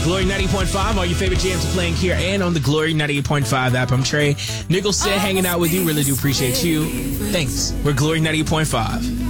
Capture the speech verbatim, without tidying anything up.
Glory ninety point five. All your favorite jams are playing here and on the Glory ninety-eight point five app. I'm Trey Nicholson hanging out with you. Really do appreciate you. Thanks. We're Glory ninety-eight point five.